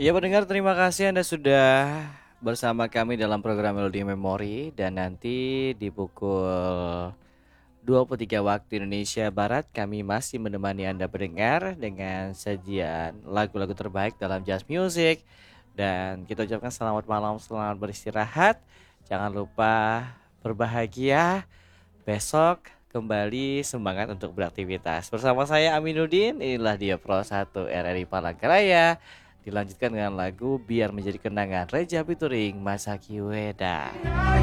Ya pendengar, terima kasih Anda sudah bersama kami dalam program Melodi Memori. Dan nanti di pukul 23 waktu Indonesia Barat kami masih menemani Anda berdengar dengan sajian lagu-lagu terbaik dalam jazz music. Dan kita ucapkan selamat malam, selamat beristirahat. Jangan lupa berbahagia. Besok kembali semangat untuk beraktivitas. Bersama saya Aminuddin, inilah dia Pro 1 RRI Palangkaraya. Dilanjutkan dengan lagu Biar Menjadi Kenangan Reja featuring Masaki Ueda.